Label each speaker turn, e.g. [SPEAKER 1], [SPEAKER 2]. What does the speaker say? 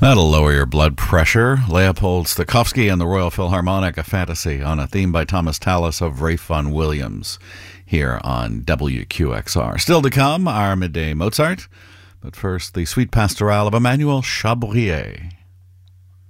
[SPEAKER 1] That'll lower your blood pressure. Leopold Stokowski and the Royal Philharmonic, a fantasy on a theme by Thomas Tallis of Ralph Vaughan Williams here on WQXR. Still to come, our midday Mozart. But first, the sweet pastorale of Emmanuel Chabrier.